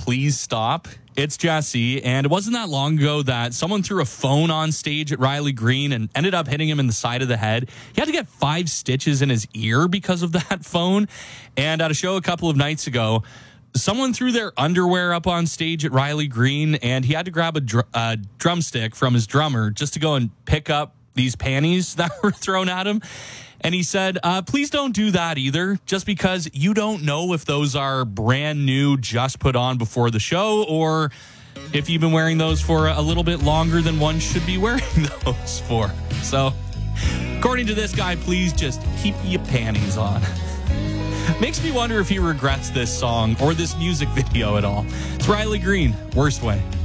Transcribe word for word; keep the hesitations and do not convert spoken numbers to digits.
please stop. It's Jesse, and it wasn't that long ago that someone threw a phone on stage at Riley Green and ended up hitting him in the side of the head. He had to get five stitches in his ear because of that phone. And at a show a couple of nights ago, someone threw their underwear up on stage at Riley Green, and he had to grab a dr- uh, drumstick from his drummer just to go and pick up these panties that were thrown at him. And he said, uh, please don't do that either, just because you don't know if those are brand new, just put on before the show, or if you've been wearing those for a little bit longer than one should be wearing those for. So, according to this guy, please just keep your panties on. Makes me wonder if he regrets this song or this music video at all. It's Riley Green, Worst Way.